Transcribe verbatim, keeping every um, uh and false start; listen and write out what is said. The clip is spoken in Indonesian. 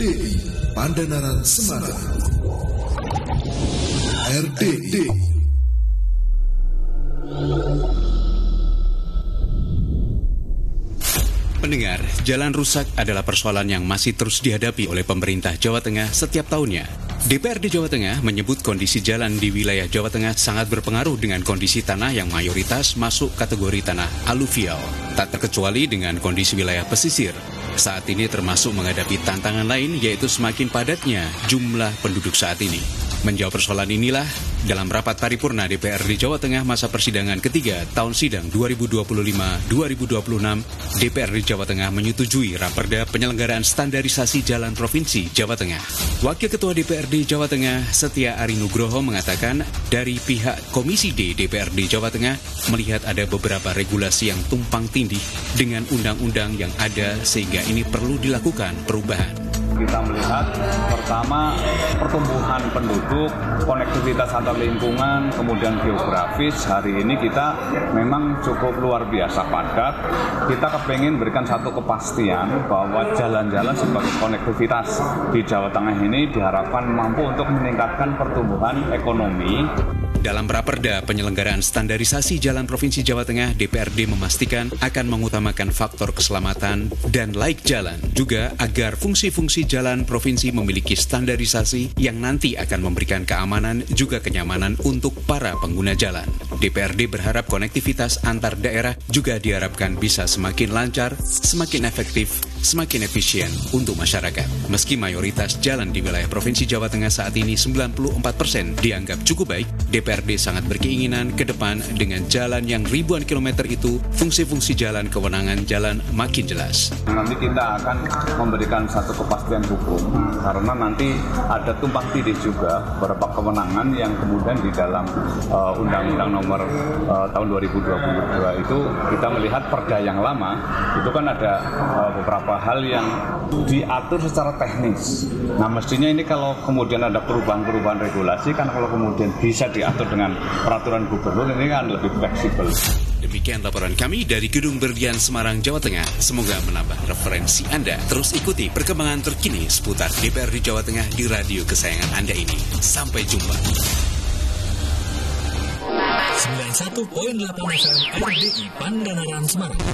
D I Pandanaran Semarang. R D I. Pendengar, jalan rusak adalah persoalan yang masih terus dihadapi oleh pemerintah Jawa Tengah setiap tahunnya. D P R D Jawa Tengah menyebut kondisi jalan di wilayah Jawa Tengah sangat berpengaruh dengan kondisi tanah yang mayoritas masuk kategori tanah aluvial, tak terkecuali dengan kondisi wilayah pesisir. Saat ini termasuk menghadapi tantangan lain, yaitu semakin padatnya jumlah penduduk saat ini. Menjawab persoalan inilah, dalam rapat paripurna D P R D Jawa Tengah masa persidangan ketiga tahun sidang dua ribu dua puluh lima dua ribu dua puluh enam, D P R D Jawa Tengah menyetujui Raperda penyelenggaraan standarisasi jalan Provinsi Jawa Tengah. Wakil Ketua D P R D Jawa Tengah, Setia Ari Nugroho, mengatakan dari pihak Komisi D D P R D Jawa Tengah melihat ada beberapa regulasi yang tumpang tindih dengan undang-undang yang ada sehingga ini perlu dilakukan perubahan. Kita melihat pertama pertumbuhan penduduk, konektivitas antar lingkungan, kemudian geografis. Hari ini kita memang cukup luar biasa padat. Kita kepengen berikan satu kepastian bahwa jalan-jalan sebagai konektivitas di Jawa Tengah ini diharapkan mampu untuk meningkatkan pertumbuhan ekonomi. Dalam Raperda penyelenggaraan standarisasi jalan Provinsi Jawa Tengah, D P R D memastikan akan mengutamakan faktor keselamatan dan laik jalan, juga agar fungsi-fungsi jalan provinsi memiliki standarisasi yang nanti akan memberikan keamanan juga kenyamanan untuk para pengguna jalan. D P R D berharap konektivitas antar daerah juga diharapkan bisa semakin lancar, semakin efektif, semakin efisien untuk masyarakat. Meski mayoritas jalan di wilayah Provinsi Jawa Tengah saat ini sembilan puluh empat persen dianggap cukup baik, D P R D sangat berkeinginan ke depan dengan jalan yang ribuan kilometer itu, fungsi-fungsi jalan kewenangan jalan makin jelas. Nanti kita akan memberikan satu kepastian hukum, karena nanti ada tumpang tindih juga beberapa kewenangan yang kemudian di dalam uh, Undang-Undang nomor uh, tahun dua ribu dua puluh dua itu kita melihat perda yang lama, itu kan ada uh, beberapa hal yang diatur secara teknis. Nah mestinya ini kalau kemudian ada perubahan-perubahan regulasi, kan kalau kemudian bisa diatur dengan peraturan gubernur, ini kan lebih fleksibel. Demikian laporan kami dari Gedung Berlian Semarang, Jawa Tengah. Semoga menambah referensi Anda. Terus ikuti perkembangan terkini seputar D P R D Jawa Tengah di radio kesayangan Anda ini. Sampai jumpa. sembilan puluh satu koma delapan F M R D I Pandanaran Semarang.